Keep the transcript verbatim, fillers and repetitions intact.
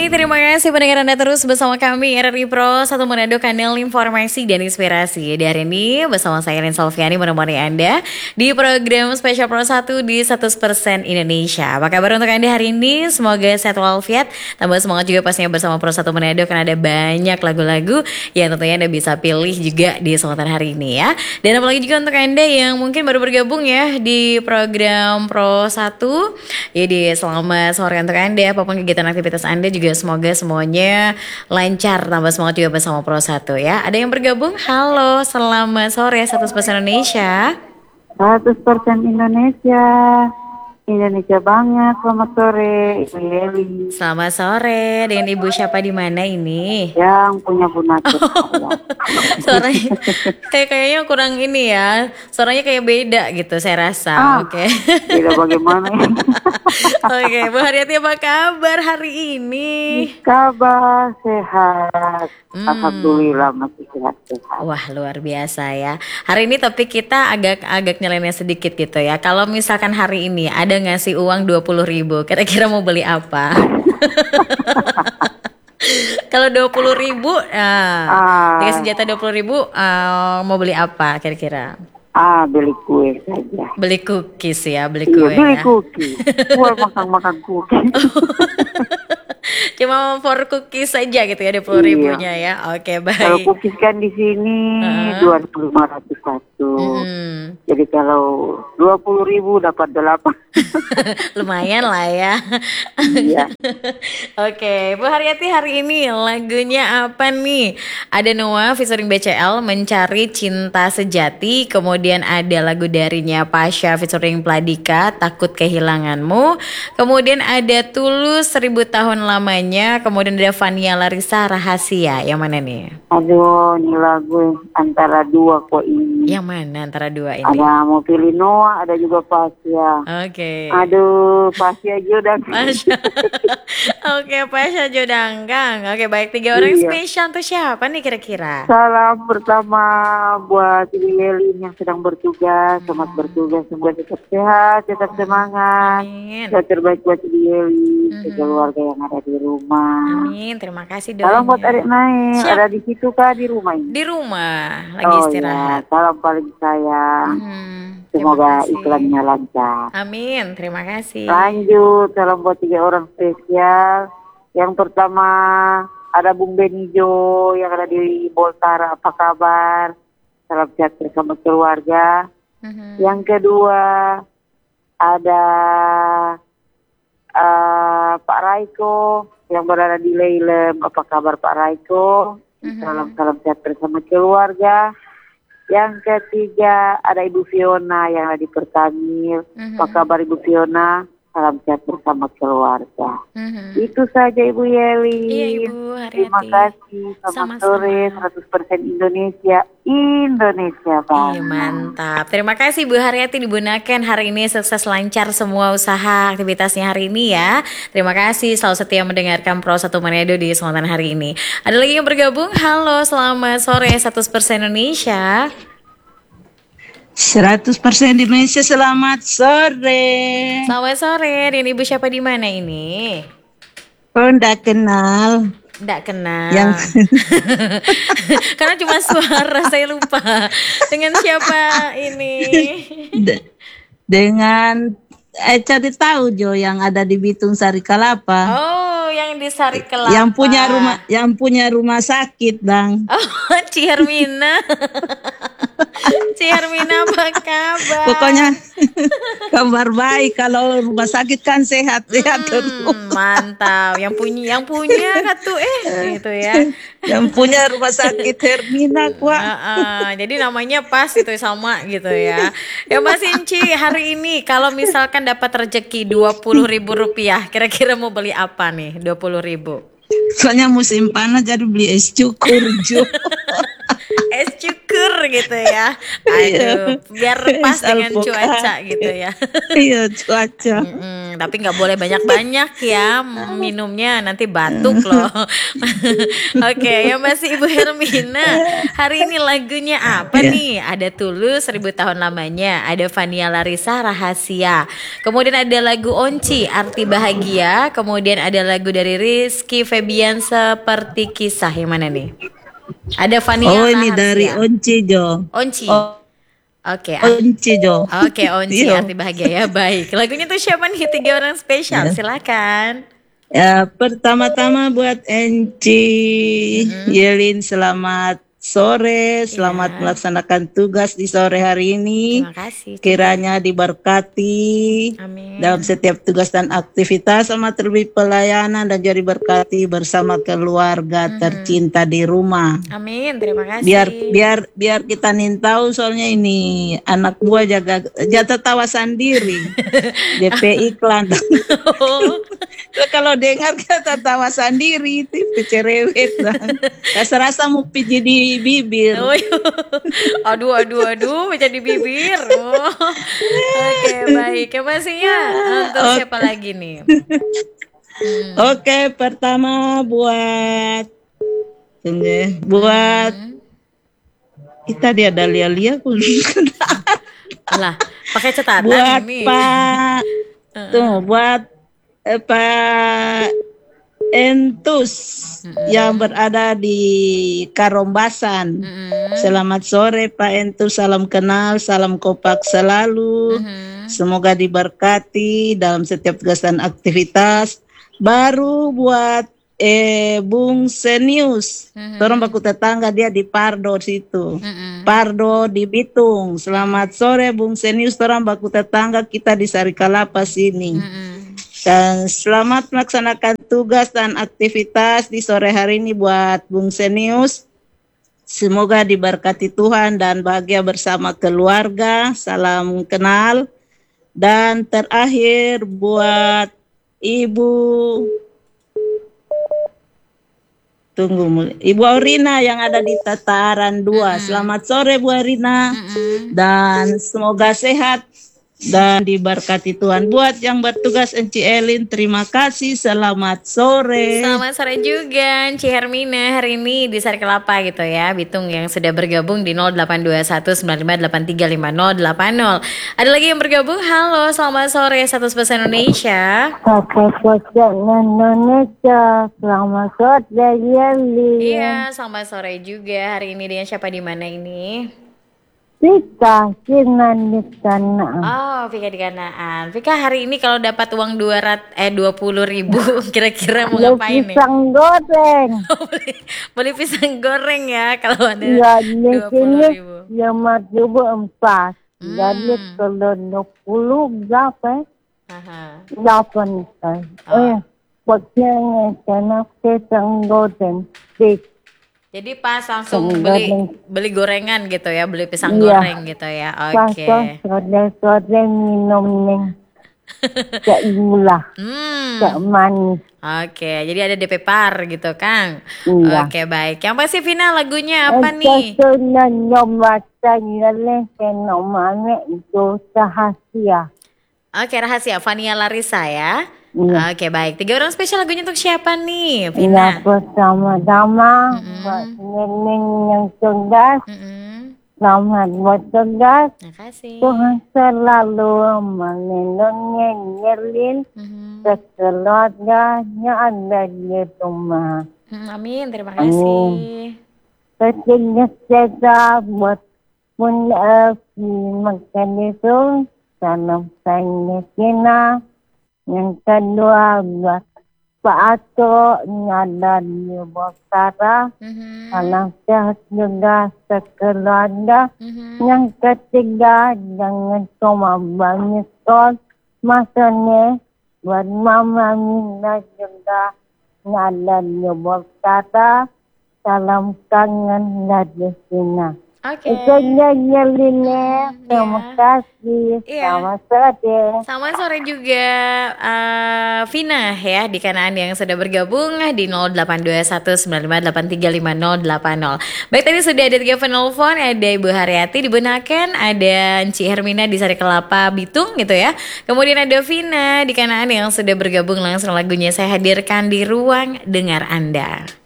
Baik, terima kasih pendengar Anda terus bersama kami R R I Pro satu Manado, kanal informasi dan inspirasi. Di hari ini bersama saya Rin Salviani menemani Anda di program spesial Pro satu di seratus persen Indonesia. Apa kabar untuk Anda hari ini? Semoga sehat walafiat, tambah semangat juga pastinya bersama Pro satu Manado, karena ada banyak lagu-lagu yang tentunya Anda bisa pilih juga di kesempatan hari ini ya. Dan apalagi juga untuk Anda yang mungkin baru bergabung ya di program Pro satu. Jadi selamat sore untuk Anda, apapun kegiatan aktivitas Anda juga semoga semuanya lancar, tambah semangat juga bersama Pro satu ya. Ada yang bergabung, halo selamat sore seratus persen Indonesia. seratus persen Indonesia, Indonesia banget. Selamat sore, Ibu Yeli. Selamat sore, dengan Ibu siapa di mana ini? Yang punya bunatur. Suaranya kayak kayaknya kurang ini ya, suaranya kayak beda gitu saya rasa. Ah, Oke. Okay. Beda bagaimana? Oke, okay, Bu Haryati apa kabar hari ini? Kabar sehat. Hmm. Alhamdulillah masih sehat-sehat. Wah, luar biasa ya. Hari ini topik kita agak-agak nyeleneh sedikit gitu ya. Kalau misalkan hari ini ada ngasih uang dua puluh ribu, kira-kira mau beli apa? Kalau dua puluh ribu, nah, Ah. dikasih jatah dua puluh ribu, uh, mau beli apa kira-kira? Ah, beli kue saja. Beli cookies ya, beli Iya, kue beli ya. cookie. Kue makan-makan cookie. Cuma for cookies saja gitu ya, dua puluh ribunya ya. Oke, Kalau baik. cookies kan di sini Uh-huh. dua ribu lima ratus satu. Hmm. Jadi kalau dua puluh ribu dapat delapan. Lumayan lah ya. Iya. Oke, Bu Haryati hari ini lagunya apa nih? Ada Noah featuring B C L, Mencari Cinta Sejati. Kemudian ada lagu darinya Pasha featuring Pladika, Takut Kehilanganmu. Kemudian ada Tulus, Seribu Tahun Lamanya. Kemudian ada Fania Larissa, Rahasia. Yang mana nih? Aduh, ini lagu antara dua kok ini. Yang mana antara dua ini? Ada mau pilih Noah, ada juga Pasya. Oke. Aduh, Pasya juga. Pasha. Oke, Pasha Jodanggang. Oke, baik, tiga orang Iya. spesial tuh siapa nih kira-kira? Salam pertama buat Ibu Yelin yang sedang bertugas. Selamat bertugas, semoga tetap sehat, tetap semangat. Amin. Yang terbaik buat Ibu Yelin, Mhm. keluarga yang ada di rumah. Amin, terima kasih Salam buat doanya. adik naik, Siap. ada di situ kah di rumah ini? Di rumah, lagi Oh istirahat. ya, salam paling sayang. Mhm, terima Semoga kasih. iklannya lancar. Amin, terima kasih. Lanjut, salam buat tiga orang spesial. Yang pertama ada Bung Benijo yang ada di Boltara, apa kabar? Salam sehat bersama keluarga. Mhm. Yang kedua ada uh, Pak Raiko yang berada di Leilem, apa kabar Pak Raiko? Mhm. Salam-salam sehat bersama keluarga. Yang ketiga ada Ibu Fiona yang ada di Pertamil. Mhm. Apa kabar Ibu Fiona? Salam sehat bersama keluarga. Mhm. Itu saja Ibu Yeli. Iya, Ibu Haryati. Terima kasih. Selamat Sama-sama. sore, seratus persen Indonesia. Indonesia banget. Iya, mantap. Terima kasih Bu Haryati di Bunaken. Hari ini sukses lancar semua usaha aktivitasnya hari ini ya. Terima kasih selalu setia mendengarkan Pro satu Manado di kesempatan hari ini. Ada lagi yang bergabung? Halo, selamat sore seratus persen Indonesia. seratus persen Indonesia, selamat sore. Selamat sore. Dan Ibu siapa di mana ini? Oh, enggak kenal. Nggak kenal. Yang Karena cuma suara saya lupa. Dengan siapa ini? de- dengan eh cari tahu Jo yang ada di Bitung Sari Kalapa. Oh, yang di Sari Kelapa. Yang punya rumah yang punya rumah sakit, Bang. Oh, Ci Hermina. Ci Hermina apa kabar? Pokoknya kabar baik, kalau rumah sakit kan sehat-sehat terus. Hmm, mantap. Yang punya yang punya katu eh gitu ya. Yang punya rumah sakit Hermina kuat. Heeh, jadi namanya pas itu sama gitu ya. Ya Mas Inci, hari ini kalau misalkan dapat rezeki dua puluh ribu rupiah, kira-kira mau beli apa nih? dua puluh ribu. Soalnya musim panas jadi beli es cukur Jo. Es cukur. gitu ya. Aduh, biar pas dengan Alpukat. cuaca gitu ya. Iya, cuaca. Mm-mm, tapi nggak boleh banyak-banyak ya minumnya, nanti batuk loh. Oke, ya masih Ibu Hermina. Hari ini lagunya apa Iya. nih? Ada Tulus Seribu Tahun Lamanya, ada Fania Larissa Rahasia. Kemudian ada lagu Onci Arti Bahagia, kemudian ada lagu dari Rizky Febian Seperti Kisah. Yang mana nih? Ada Fania Oh, ini dari Rahasia. Onci Jo. Onci. Oh, Oke, ar- Onci Jo. Oke, Onci Iya. Arti Bahagia ya. Baik. Lagunya tuh siapa nih? Tiga orang spesial. Iya. Silakan. Ya, pertama-tama buat Enci Yelin, selamat sore, selamat Iya. melaksanakan tugas di sore hari ini. Terima kasih. Kiranya diberkati Amin. dalam setiap tugas dan aktivitas, sama terlebih pelayanan, dan juga diberkati bersama keluarga tercinta di rumah. Amin. Terima kasih. Biar biar biar kita nih tahu, soalnya ini anak buah jaga jatuh tawa sendiri. D P iklan. Kalau dengar kata tawa sendiri itu cerewet. Rasa-rasa mau pijit di bibir. Oh, iya. aduh, aduh, aduh, jadi bibir. Oh. Oke, baik. Ya masih ya. Untuk siapa lagi nih? Hmm. Oke, pertama buat tunggu, buat kita dia ada lia-lia Lah, pakai catatan buat nih. Pak tuh buat eh, Pak Entus yang berada di Karombasan. Mm-mm. Selamat sore Pak Entus, salam kenal, salam kompak selalu. Mhm. Semoga diberkati dalam setiap tugas dan aktivitas. Baru buat eh Bung Senius, Mhm. orang baku tetangga dia di Pardo situ. Mm-mm. Pardo di Bitung. Selamat sore Bung Senius, orang baku tetangga kita di Sarikalapa sini. Mm-mm. Dan selamat melaksanakan tugas dan aktivitas di sore hari ini buat Bung Senius. Semoga diberkati Tuhan dan bahagia bersama keluarga. Salam kenal. Dan terakhir buat Ibu Tunggu, Ibu Aurina yang ada di Tataran dua. Selamat sore Bu Aurina. Dan semoga sehat dan diberkati Tuhan. Buat yang bertugas Enci Elin, terima kasih. Selamat sore. Selamat sore juga Ci Hermina, hari ini di Sari Kelapa gitu ya, Bitung yang sudah bergabung di nol delapan dua satu sembilan lima delapan tiga lima nol delapan nol. Ada lagi yang bergabung, halo selamat sore satu Bahasa Indonesia. Satu Persen Indonesia, selamat sore Yeli. Iya, selamat sore juga, hari ini dengan siapa di mana ini? Vika, Sinan di sana. Oh, Vika di Kanaan. Vika hari ini kalau dapat uang dua ratus eh dua puluh ribu kira-kira mau ngapain nih? Pisang goreng. beli, beli pisang goreng ya kalau ada Ya, di dua puluh sini ribu. lima ribu empat. Hmm. Jadi kalau dua puluh berapa? Aha. Delapan. Oh ya, pakainya sana pisang goreng. Stik. Jadi pas langsung Pisang beli goreng. beli gorengan gitu ya, beli pisang Iya. goreng gitu ya. Oke. Pasal sore-sore minum nih. Cak gula, Hmm. cak manis. Oke, jadi ada D P par gitu, Kang. Iya. Oke, baik. Yang pasti Vina lagunya apa nih? Ito na nyomata yale fenomane itu rahasia. Oke, rahasia Fania Larissa ya. Iya. Oke, baik. Tiga orang spesial lagunya untuk siapa nih, Iya, Vina? bersama-sama Mm-mm. buat nenek yang cerdas, Mm-mm. selamat buat cerdas. Terima kasih. Tuhan selalu melindungi Yelin, Mhm. keluarganya ada di rumah. Hmm, Amin, terima kasih. Ketiga saya buat menafi makan itu, salam saya Cina. Yang kedua buat Pak Ato ada di Bokara, Mhm. salam sehat juga sekeluarga. Mhm. Yang ketiga jangan cuma banyak tol, masanya buat Mama Mina juga ada di Bokara, salam kangen dari Cina. Oke. Nyanyilinnya, terima Ya. kasih. Iya. Selamat sore. Selamat sore juga eh, Vina ya di Kanaan yang sudah bergabung di nol delapan dua satu sembilan lima delapan tiga lima nol delapan nol. Baik, tadi sudah ada tiga penelpon, ada Ibu Haryati di Bunaken, ada Ci Hermina di Sari Kelapa Bitung gitu ya. Kemudian ada Vina di Kanaan yang sudah bergabung, langsung lagunya saya hadirkan di ruang dengar Anda.